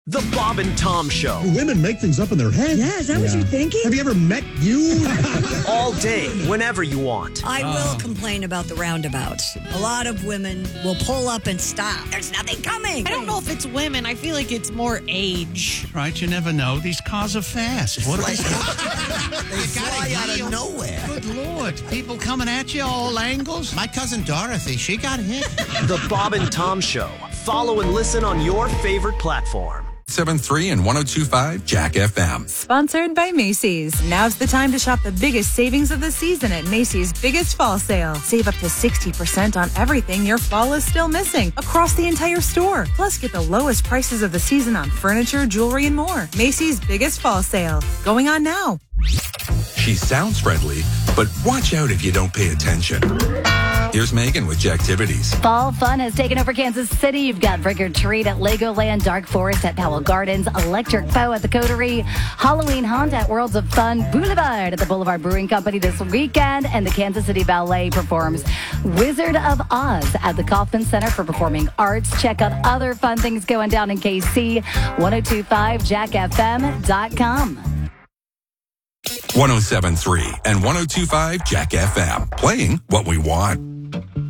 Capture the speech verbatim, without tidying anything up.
The Bob and Tom Show. Women make things up in their head. Yeah, is that yeah. what you're thinking? Have you ever met you? All day, whenever you want. I oh. will complain about the roundabouts. A lot of women will pull up and stop. There's nothing coming. I don't know if it's women. I feel like it's more age. Right, you never know. These cars are fast. What are they? They fly out of nowhere. Good Lord. People coming at you all angles. My cousin Dorothy, she got hit. The Bob and Tom Show. Follow and listen on your favorite platform. seven three and one oh two point five Jack F M. Sponsored by Macy's. Now's the time to shop the biggest savings of the season at Macy's biggest fall sale. Save up to sixty percent on everything your fall is still missing across the entire store. Plus, get the lowest prices of the season on furniture, jewelry, and more. Macy's biggest fall sale. Going on now. She sounds friendly, but watch out if you don't pay attention. Here's Megan with Jacktivities. Fall fun has taken over Kansas City. You've got Trick or Treat at Legoland, Dark Forest at Powell Gardens, Electric Bow at the Coterie, Halloween Hunt at Worlds of Fun Boulevard at the Boulevard Brewing Company this weekend, and the Kansas City Ballet performs Wizard of Oz at the Kauffman Center for Performing Arts. Check out other fun things going down in K C. ten twenty-five jack f m dot com. one oh seven point three and one oh two point five Jack F M. Playing what we want.